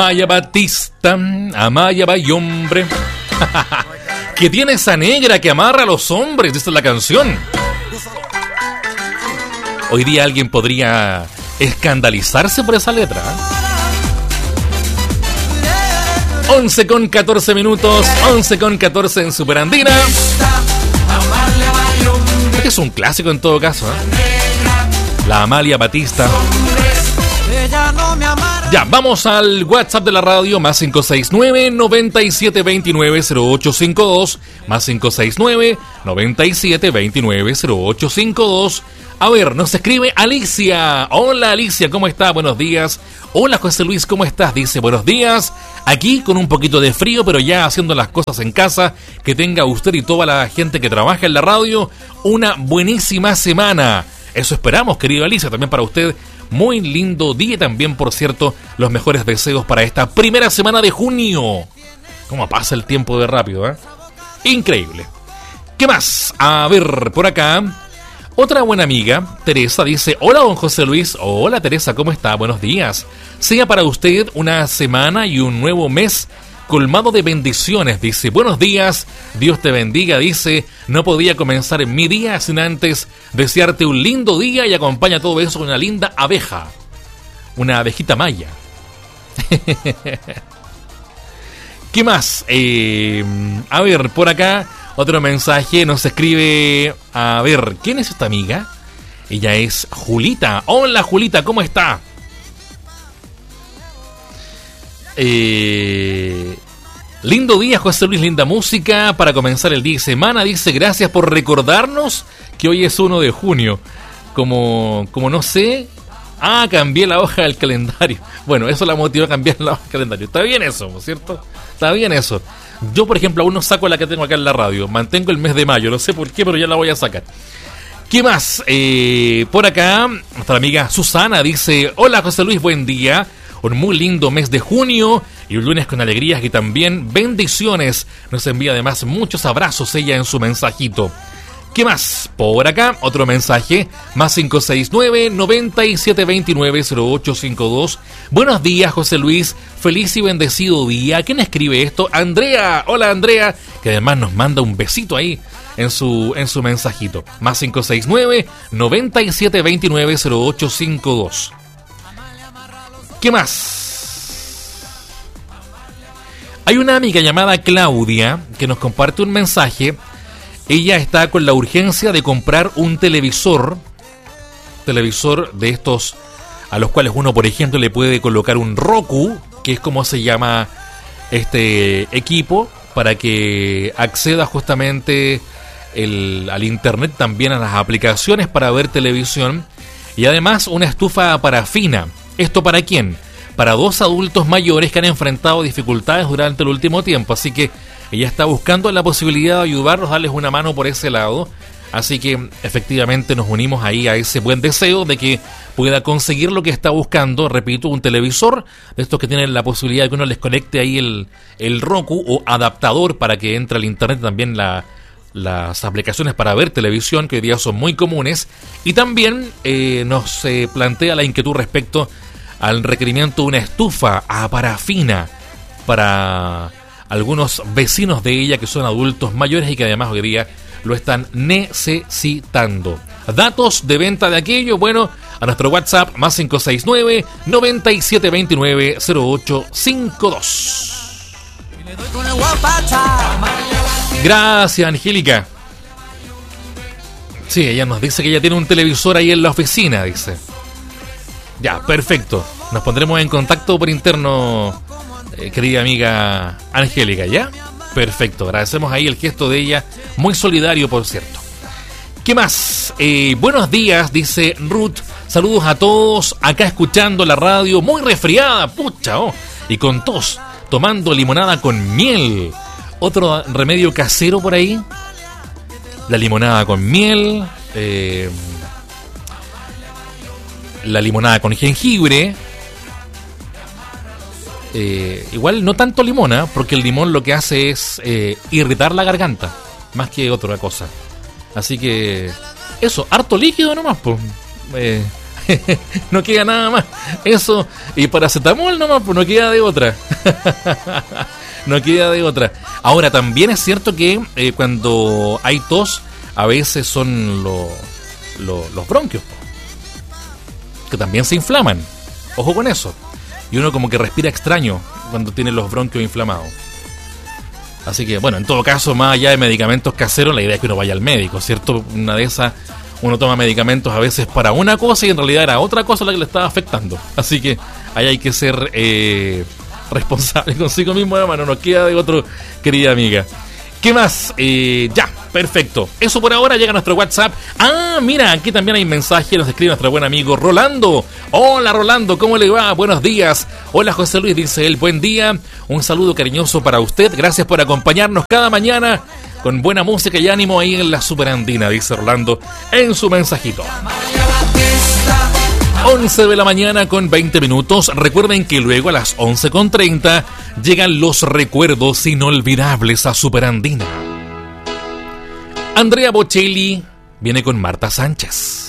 Amaya Batista, Amaya Bayombre. Que tiene esa negra que amarra a los hombres, dice la canción. Hoy día alguien podría escandalizarse por esa letra. 11:14 minutos, 11:14 en Superandina. Este es un clásico en todo caso, ¿eh? La Amalia Batista. Ya, vamos al WhatsApp de la radio, más 569-9729-0852, más 569-9729-0852. A ver, nos escribe Alicia. Hola Alicia, ¿cómo está? Buenos días. Hola José Luis, ¿cómo estás? Dice, buenos días. Aquí con un poquito de frío, pero ya haciendo las cosas en casa. Que tenga usted y toda la gente que trabaja en la radio una buenísima semana. Eso esperamos, querido Alicia, también para usted. Muy lindo día también, por cierto, los mejores deseos para esta primera semana de junio. ¿Cómo pasa el tiempo de rápido, eh? Increíble. ¿Qué más? A ver, por acá. Otra buena amiga, Teresa, dice, hola don José Luis. Hola Teresa, ¿cómo está? Buenos días. Sea para usted una semana y un nuevo mes colmado de bendiciones, dice. Buenos días, Dios te bendiga, dice. No podía comenzar mi día sin antes desearte un lindo día y acompaña todo eso con una linda abeja. Una abejita maya. ¿Qué más? A ver, por acá otro mensaje nos escribe. A ver, ¿quién es esta amiga? Ella es Julita. Hola Julita, ¿cómo está? Lindo día, José Luis, linda música para comenzar el día y semana. Dice, gracias por recordarnos que hoy es 1 de junio. Como no sé. Cambié la hoja del calendario. Bueno, eso la motivó a cambiar la hoja del calendario. Está bien eso, ¿cierto? Está bien eso. Yo, por ejemplo, aún no saco la que tengo acá en la radio. Mantengo el mes de mayo, no sé por qué, pero ya la voy a sacar. ¿Qué más? Por acá, nuestra amiga Susana dice, hola José Luis, buen día. Un muy lindo mes de junio y un lunes con alegrías y también bendiciones. Nos envía además muchos abrazos ella en su mensajito. ¿Qué más? Por acá, otro mensaje, más 569-9729-0852. Buenos días, José Luis. Feliz y bendecido día. ¿Quién escribe esto? Andrea. Hola, Andrea. Que además nos manda un besito ahí en su mensajito. Más 569-9729-0852. ¿Qué más? Hay una amiga llamada Claudia que nos comparte un mensaje. Ella está con la urgencia de comprar un televisor de estos a los cuales uno, por ejemplo, le puede colocar un Roku, que es como se llama este equipo, para que acceda justamente al internet, también a las aplicaciones para ver televisión, y además una estufa parafina. ¿Esto para quién? Para 2 adultos mayores que han enfrentado dificultades durante el último tiempo, así que ella está buscando la posibilidad de ayudarlos, darles una mano por ese lado. Así que efectivamente nos unimos ahí a ese buen deseo de que pueda conseguir lo que está buscando. Repito, un televisor de estos que tienen la posibilidad de que uno les conecte ahí el Roku o adaptador para que entre al internet también las aplicaciones para ver televisión, que hoy día son muy comunes. Y también nos plantea la inquietud respecto al requerimiento de una estufa a parafina para algunos vecinos de ella que son adultos mayores y que además hoy día lo están necesitando. Datos de venta de aquello, bueno, a nuestro WhatsApp, más 569-9729-0852. Gracias, Angélica. Sí, ella nos dice que ella tiene un televisor ahí en la oficina, dice. Ya, perfecto. Nos pondremos en contacto por interno, querida amiga Angélica, ¿ya? Perfecto, agradecemos ahí el gesto de ella, muy solidario, por cierto. ¿Qué más? Buenos días, dice Ruth. Saludos a todos, acá escuchando la radio, muy resfriada, pucha, y con tos, tomando limonada con miel. Otro remedio casero por ahí. La limonada con miel, la limonada con jengibre. Igual no tanto limón, porque el limón lo que hace es irritar la garganta, más que otra cosa. Así que eso, harto líquido nomás, pues. No queda nada más. Eso, y paracetamol nomás, pues no queda de otra. No queda de otra. Ahora, también es cierto que cuando hay tos, a veces son los bronquios, que también se inflaman. Ojo con eso. Y uno como que respira extraño cuando tiene los bronquios inflamados. Así que, bueno, en todo caso, más allá de medicamentos caseros, la idea es que uno vaya al médico, ¿cierto? Una de esas, uno toma medicamentos a veces para una cosa y en realidad era otra cosa la que le estaba afectando. Así que ahí hay que ser responsable consigo mismo, hermano. No nos queda de otro, querida amiga. ¿Qué más? Ya, perfecto. Eso por ahora. Llega a nuestro WhatsApp. Ah, mira, aquí también hay mensaje. Nos escribe nuestro buen amigo Rolando. Hola, Rolando, ¿cómo le va? Buenos días. Hola, José Luis, dice él. Buen día. Un saludo cariñoso para usted. Gracias por acompañarnos cada mañana con buena música y ánimo ahí en la Superandina, dice Rolando en su mensajito. 11 de la mañana con 20 minutos. Recuerden que luego a las 11:30 llegan los recuerdos inolvidables a Superandina. Andrea Bocelli viene con Marta Sánchez.